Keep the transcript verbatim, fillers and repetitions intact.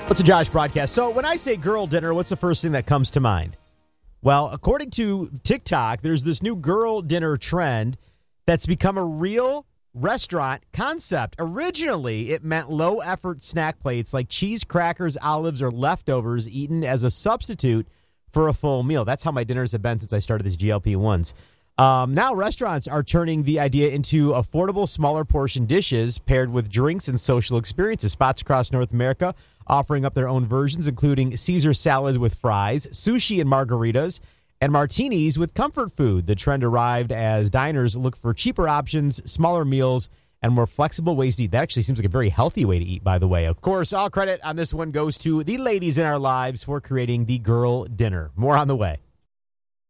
What's a Josh broadcast? So when I say girl dinner, what's the first thing that comes to mind? Well, according to TikTok, there's this new girl dinner trend that's become a real restaurant concept. Originally, it meant low-effort snack plates like cheese, crackers, olives, or leftovers eaten as a substitute for a full meal. That's how my dinners have been since I started this G L P ones. Um, now restaurants are turning the idea into affordable, smaller portion dishes paired with drinks and social experiences. Spots across North America offering up their own versions, including Caesar salads with fries, sushi and margaritas, and martinis with comfort food. The trend arrived as diners look for cheaper options, smaller meals, and more flexible ways to eat. That actually seems like a very healthy way to eat, by the way. Of course, all credit on this one goes to the ladies in our lives for creating the girl dinner. More on the way.